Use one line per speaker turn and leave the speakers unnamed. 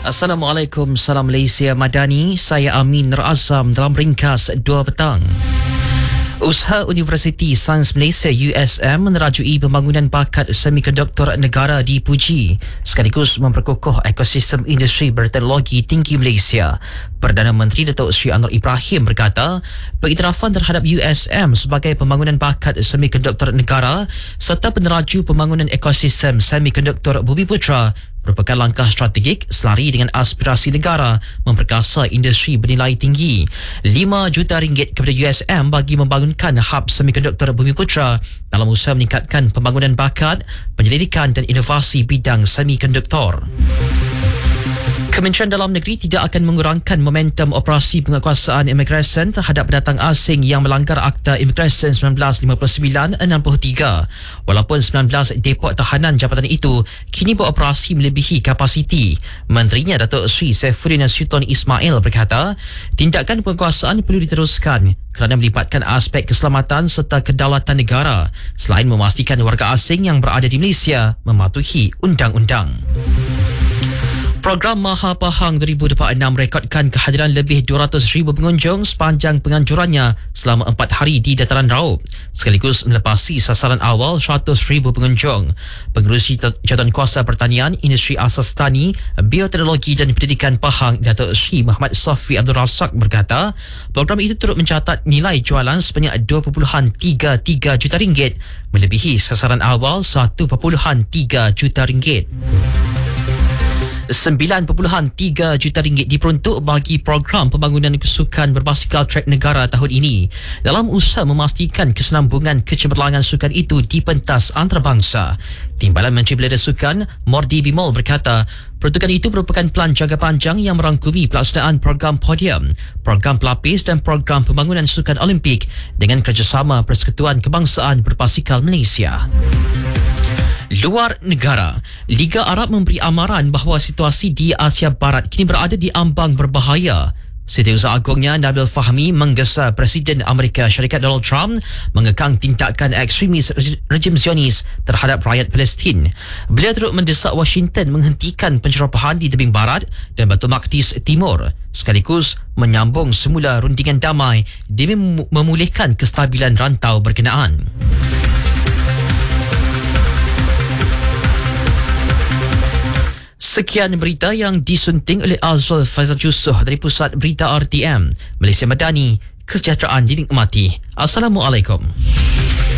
Assalamualaikum, salam Malaysia Madani. Saya Amin Nur Azam dalam ringkas 2 petang. Usaha Universiti Sains Malaysia USM menerajui pembangunan bakat semikonduktor negara dipuji sekaligus memperkukuh ekosistem industri berteknologi tinggi Malaysia. Perdana Menteri Datuk Seri Anwar Ibrahim berkata, pengiktirafan terhadap USM sebagai pembangunan bakat semikonduktor negara serta peneraju pembangunan ekosistem semikonduktor Bumiputera merupakan langkah strategik selari dengan aspirasi negara memperkasa industri bernilai tinggi. 5 juta ringgit kepada USM bagi membangunkan hub semikonduktor Bumiputera dalam usaha meningkatkan pembangunan bakat, penyelidikan dan inovasi bidang semikonduktor. Kementerian Dalam Negeri tidak akan mengurangkan momentum operasi penguatkuasaan imigresen terhadap pendatang asing yang melanggar Akta Imigresen 1959-63. Walaupun 19 depot tahanan jabatan itu kini beroperasi melebihi kapasiti, Menterinya Datuk Seri Saifuddin Sultan Ismail berkata, tindakan penguatkuasaan perlu diteruskan kerana melibatkan aspek keselamatan serta kedaulatan negara selain memastikan warga asing yang berada di Malaysia mematuhi undang-undang. Program Maha Pahang 2026 rekodkan kehadiran lebih 200,000 pengunjung sepanjang penganjurannya selama 4 hari di Dataran Raub, sekaligus melepasi sasaran awal 100,000 pengunjung. Pengerusi Jawatankuasa Pertanian, Industri Asas Tani, Bioteknologi dan Pendidikan Pahang, Datuk Seri Muhammad Sofi Abdul Razak berkata, program itu turut mencatat nilai jualan sebanyak 2.33 juta ringgit, melebihi sasaran awal 1.3 juta ringgit. 9.3 juta ringgit diperuntuk bagi program pembangunan kesukan berbasikal trek negara tahun ini dalam usaha memastikan kesinambungan kecemerlangan sukan itu di pentas antarabangsa. Timbalan Menteri Belia Sukan Mordi Bimol berkata, peruntukan itu merupakan pelan jangka panjang yang merangkumi pelaksanaan program podium, program pelapis dan program pembangunan sukan Olimpik dengan kerjasama Persekutuan Kebangsaan Berbasikal Malaysia. Luar negara, Liga Arab memberi amaran bahawa situasi di Asia Barat kini berada di ambang berbahaya. Setiausaha Agungnya Nabil Fahmi menggesa Presiden Amerika Syarikat Donald Trump mengekang tindakan ekstremis rejim Zionis terhadap rakyat Palestin. Beliau turut mendesak Washington menghentikan pencerobohan di tebing barat dan Batu Maqdis Timur sekaligus menyambung semula rundingan damai demi memulihkan kestabilan rantau berkenaan. Sekian berita yang disunting oleh Azul Faizal Yusof dari Pusat Berita RTM. Malaysia Madani, kesejahteraan dinikmati. Assalamualaikum.